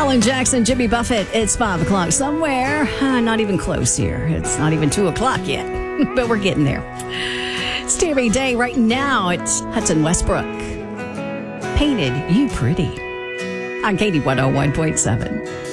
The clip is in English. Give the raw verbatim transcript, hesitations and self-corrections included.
Alan Jackson, Jimmy Buffett. It's five o'clock somewhere. Uh, not even close here. It's not even two o'clock yet, but we're getting there. Stevie Day right now. It's Hudson Westbrook. Painted You Pretty. On Katie one oh one point seven.